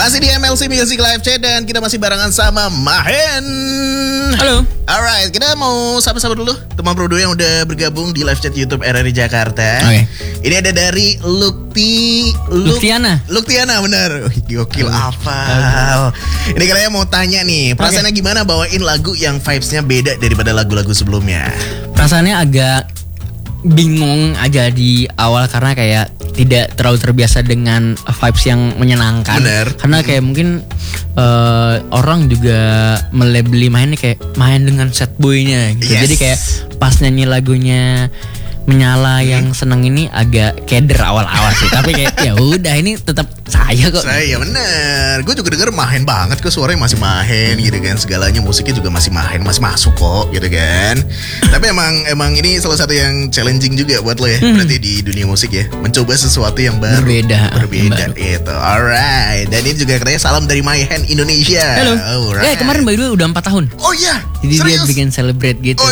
Masih di MLC Music Live Chat dan kita masih barengan sama Mahen. Halo. Alright, kita mau sapa-sapa dulu teman Prodo yang udah bergabung di live chat YouTube RRI Jakarta. Oke. Ini ada dari Luktiana, benar. Gokil hafal. Ini kalian mau tanya nih, perasaannya gimana bawain lagu yang vibes-nya beda daripada lagu-lagu sebelumnya? Perasaannya agak bingung aja di awal karena kayak tidak terlalu terbiasa dengan vibes yang menyenangkan. Bener. Karena kayak mungkin orang juga melabeli mainnya kayak main dengan sad boy-nya gitu. Yes. Jadi kayak pas nyanyi lagunya Menyala yang seneng ini agak keder awal-awal sih. Tapi kayak ya udah ini tetap saya kok. Saya bener. Gue juga denger Mahen banget kok, suaranya masih Mahen gitu kan. Segalanya musiknya juga masih Mahen, masih masuk kok gitu kan. Tapi emang ini salah satu yang challenging juga buat lo ya. Berarti di dunia musik ya, mencoba sesuatu yang baru. Berbeda itu. Alright. Dan ini juga katanya salam dari Mahen Indonesia. Halo. Alright. Kemarin by the way udah 4 tahun. Oh iya. Jadi serius? dia bikin celebrate gitu.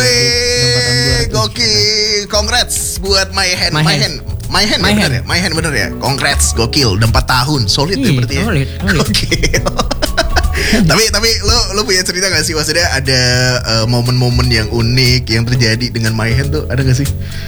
Gokil. Congrats buat Mahen. Mahen. Bener ya? Mahen bener ya? Congrats, gokil. Udah 4 tahun. Solid ya berarti ya? Solid. Gokil. tapi lo punya cerita gak sih? Maksudnya ada momen-momen yang unik yang terjadi dengan Mahen tuh, ada gak sih?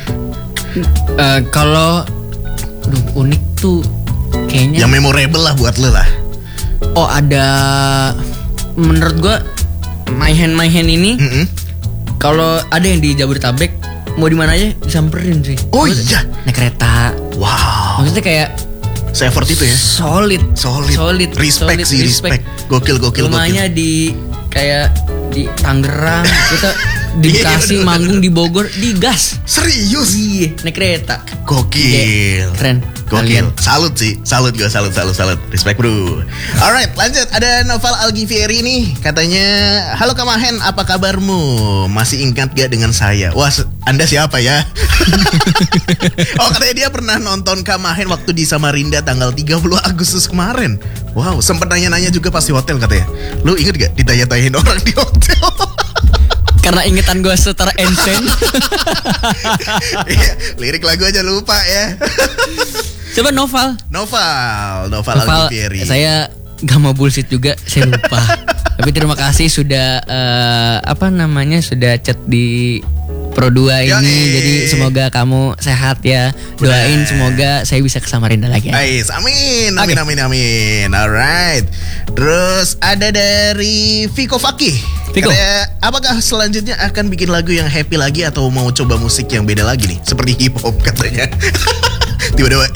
Kalau unik tuh kayaknya yang memorable lah buat lo lah. Oh ada. Menurut gua Mahen ini kalau ada yang di Jabodetabek mau di mana aja disamperin sih. Oh iya. Naik kereta. Wow. Maksudnya kayak se-effort itu ya. Solid. Respect. Gokil. Rumahnya di kayak di Tangerang, kita di Bekasi, manggung di Bogor, di gas. Serius? Iya, naik kereta. Gokil. Keren. Gokil. Salut sih. Salut. Respect bro. Alright, lanjut. Ada Noval Algivieri nih. Katanya, halo Kak Mahen, apa kabarmu? Masih ingat gak dengan saya? Wah, Anda siapa ya? Oh, katanya dia pernah nonton Kak Mahen waktu di Samarinda tanggal 30 Agustus kemarin. Wow, sempat nanya-nanya juga pas di hotel katanya. Lu inget gak ditanya-tanyain orang di hotel? Karena ingetan gue setara Ensen. Iya, lirik lagu aja lupa ya. Coba Noval Algivieri. Saya gak mau bullshit juga, saya lupa. Tapi terima kasih sudah sudah chat di Pro 2 ini. Jadi semoga kamu sehat ya. Doain semoga saya bisa ke Samarinda lagi. Amin. Alright. Terus ada dari Viko Fakih. Apakah selanjutnya akan bikin lagu yang happy lagi atau mau coba musik yang beda lagi nih? Seperti hip hop katanya. Tiba-tiba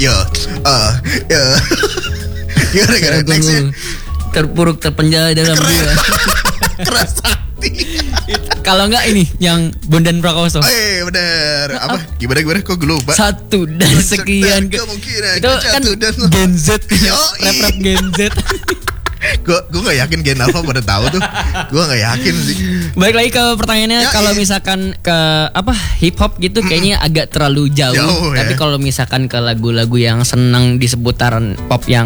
Gimana nextnya? Terpuruk terpenjara dalam dia. Keras hati. Kalau enggak ini yang Bondan Prakoso. Bener. Apa? Gimana? Kok gue lupa? Satu dan sekian kemungkinan. Itu kan Gen Z. Rap Gen Z. Gue gak yakin Gen Alpha pada tahu tuh. Gue gak yakin sih. Balik lagi ke pertanyaannya, kalau misalkan ke hip hop gitu kayaknya agak terlalu jauh tapi kalau misalkan ke lagu-lagu yang seneng di seputaran pop yang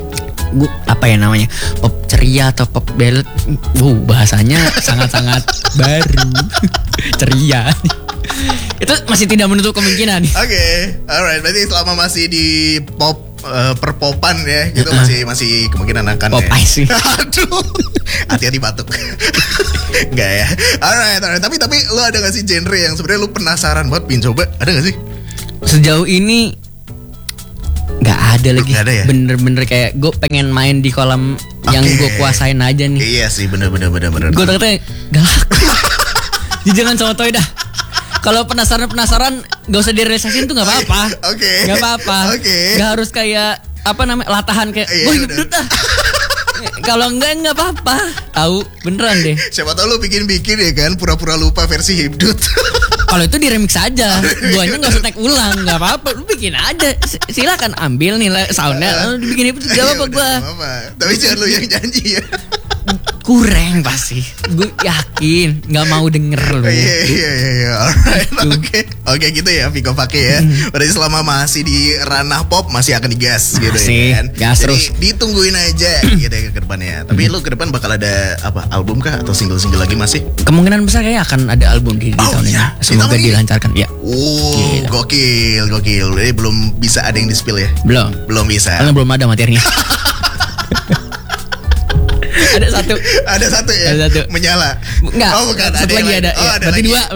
pop ceria atau pop ballad, bahasanya sangat-sangat baru. Ceria. Itu masih tidak menutup kemungkinan. Oke. Alright, berarti selama masih di pop perpopan ya gitu masih kemungkinan akan pop ice sih. Aduh. Hati-hati batuk. Enggak ya. Alright. Tapi lu ada gak sih genre yang sebenarnya lu penasaran buat pin coba? Ada gak sih? Sejauh ini nggak ada lagi. Gak ada ya? Bener-bener kayak gue pengen main di kolam yang gue kuasain aja nih. Iya sih, bener. Gue takutnya gak laku. Jadi jangan cotoy dah. Kalau penasaran gak usah direalisasiin tuh gak apa-apa. Oke. Gak apa-apa. Gak harus kayak latahan kayak gue hidup dah. Kalau enggak apa-apa. Tahu beneran deh. Siapa tahu lu bikin ya kan, pura-pura lupa versi Hibdut. Kalau itu di remix aja, guanya nggak usah tag ulang, nggak apa-apa, lu bikin aja. Silakan ambil nih soundnya, bikin itu gak apa-apa gua. Tapi jangan lu yang janji ya. Kurang pasti, gue yakin nggak mau denger lu. Iya. Alright, oke gitu ya, Viko pakai ya. Berarti selama masih di ranah pop masih akan digas gitu ya kan. Gas terus. Jadi ditungguin aja gitu ya ke depannya. Tapi lu ke depan bakal ada album kah atau single-single lagi masih? Kemungkinan besar kayaknya akan ada album di tahun ini. Semoga dilancarkan ya. Gokil. Jadi belum bisa ada yang di-spill ya? Belum bisa. Karena belum ada materinya. Ada satu. Ada satu ya. Ada satu. Menyala. Enggak. Oh bukan. Satu yang lagi lain. ada. Oh, Ya, ada berarti lagi. dua.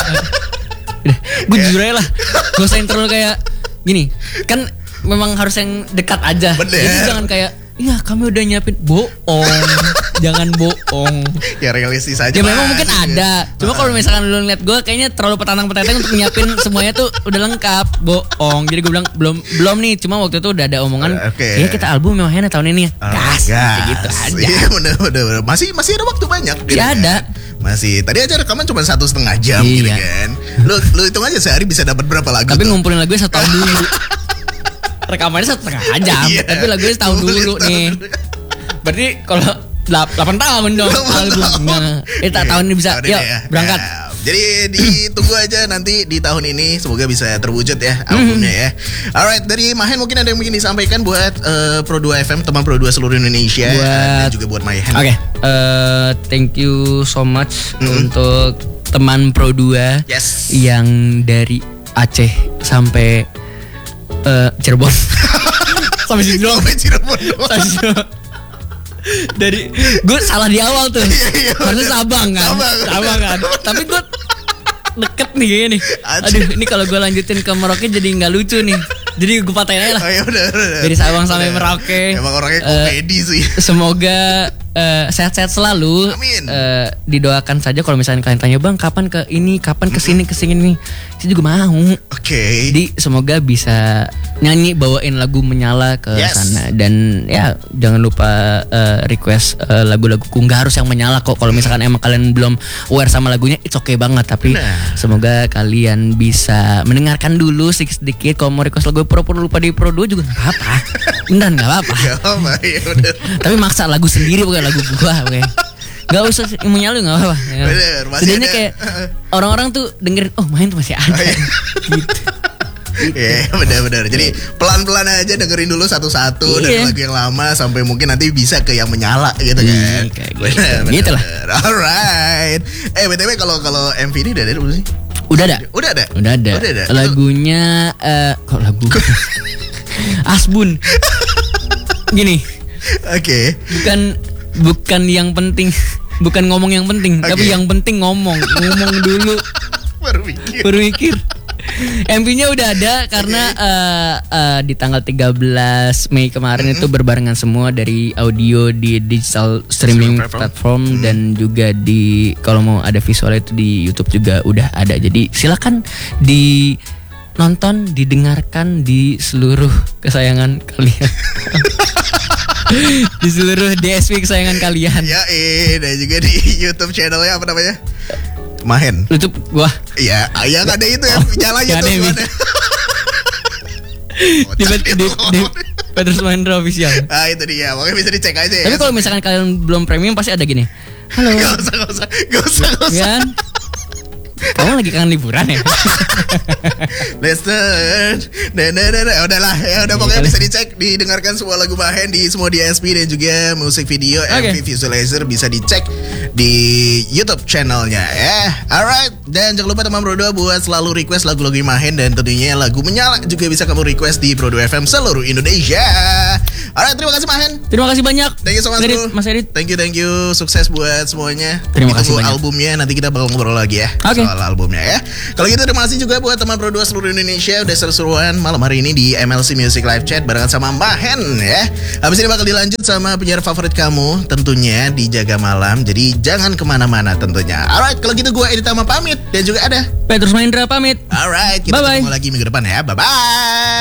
Gue jujur aja lah. Gak usah yang terlalu kayak gini. Kan memang harus yang dekat aja. Bener. Jadi jangan kayak, iya kami udah nyiapin. Bohong. Jangan bohong. Ya realistis aja. Ya memang Mas. mungkin ada. Cuma kalau misalkan lu ngeliat gue kayaknya terlalu petantang-petantang untuk nyiapin semuanya tuh udah lengkap. Bohong. Jadi gue bilang belum nih. Cuma waktu itu udah ada omongan. Oke. Ya kita album Mahena tahun ini. Gas. Kayak gitu aja. Iya bener. Masih ada waktu banyak. gitu Ya kan. ada. Masih. Tadi aja rekaman cuma 1,5 jam gitu Iya. kan. Lu hitung aja sehari bisa dapat berapa lagu Tapi tuh? ngumpulin lagunya 1 tahun dulu. Rekamannya 1,5 jam. Iya. Tapi lagunya setahun dulu nih. Berarti kalau 8 tahun dong 8 albumnya. Iya. Tahun ini bisa. Tahun Yuk ini ya. berangkat. Ya. Jadi ditunggu aja nanti di tahun ini semoga bisa terwujud ya albumnya ya. Alright, dari Mahen mungkin ada yang mungkin disampaikan buat Pro 2 FM, teman Pro 2 seluruh Indonesia dan juga buat Mahen. Oke, thank you so much untuk teman Pro 2 Yes. yang dari Aceh sampai Cirebon. Sampai situ doang. Sampai Cirebon doang. Sampai situ. Dari gue salah di awal tuh. Iya, Harusnya Sabang kan. Sabang. Kan. Tapi gue deket nih kayaknya nih. Aceh. Aduh, ini kalau gue lanjutin ke Merauke jadi nggak lucu nih. Jadi gue patahin aja lah. Oh ya udah. Dari Sabang sampai Merauke. Emang orangnya komedi sih. Semoga sehat-sehat selalu. Amin. Didoakan saja kalau misalnya kalian tanya, "Bang, kapan ke ini, kapan ke sini, saya juga mau. Oke. Jadi semoga bisa nyanyi bawain lagu Menyala ke Yes. sana. Dan ya jangan lupa request lagu-laguku. Nggak harus yang Menyala kok. Kalau misalkan emang kalian belum aware sama lagunya, it's okay banget. Tapi Nah. semoga kalian bisa mendengarkan dulu sedikit-sedikit. Kalau mau request lagu pura-pura lupa di Pro 2 juga nggak apa-apa. Beneran nggak apa-apa. Gak apa ya udah. Tapi maksa lagu sendiri bukan lagu gua, oke. Gak usah Menyala nggak apa-apa. Ya. Bener, masih Setidaknya ada. kayak orang-orang tuh dengerin, oh Mahen tuh masih ada. Oh, iya. Gitu. Iya benar-benar. Jadi pelan-pelan aja dengerin dulu satu-satu dari Iya. lagu yang lama sampai mungkin nanti bisa ke yang Menyala gitu kan. Iya, kayak gitu. Benar, Gitu lah. benar. Alright. BTW kalau MV ini udah ada belum sih? Udah ada. Udah ada. Udah ada. Udah ada. Lagunya kok lagu Asbun. Gini, Oke. bukan yang penting, bukan ngomong yang penting, Oke. tapi yang penting ngomong dulu, Berpikir. baru mikir. MV-nya udah ada karena di tanggal 13 Mei kemarin itu berbarengan semua dari audio di digital streaming platform dan juga di kalau mau ada visual itu di YouTube juga udah ada. Jadi silakan nonton, didengarkan di seluruh kesayangan kalian. Di seluruh DSP kesayangan kalian. Ya, dan juga di YouTube channelnya apa namanya? Mahen. YouTube gua Iya, yang ada itu ya, nyalanya yang tuh. ada ada. di Petrus Mahendra Official. Ah itu dia, makanya bisa dicek aja ya. Tapi kalau misalkan kalian belum premium pasti ada gini. Halo. Gak usah. Kan? Kamu lagi kangen liburan ya? Listen, udahlah ya udah pokoknya bisa dicek, didengarkan semua lagu Mahen di semua DSP dan juga musik video MV Visualizer bisa dicek di YouTube channelnya ya. Alright, dan jangan lupa teman Pro 2 buat selalu request lagu-lagu Mahen dan tentunya lagu Menyala juga bisa kamu request di Pro 2 FM seluruh Indonesia. Alright, terima kasih Mahen. Terima kasih banyak. Thank you so much bro. Mas Edit. Thank you. Sukses buat semuanya. Terima kasih Ditunggu banyak. albumnya, nanti kita bakal ngobrol lagi ya soal albumnya ya. Kalau gitu terima kasih juga buat teman Pro 2 seluruh Indonesia udah seru-seruan malam hari ini di MLC Music Live Chat barengan sama Mahen ya. Habis ini bakal dilanjut sama penyiar favorit kamu tentunya di Jaga Malam. Jadi jangan kemana-mana tentunya. Alright, kalau gitu gue Edit sama pamit dan juga ada Petrus Mahendra pamit. Alright, kita Bye-bye. ketemu lagi minggu depan ya. Bye-bye.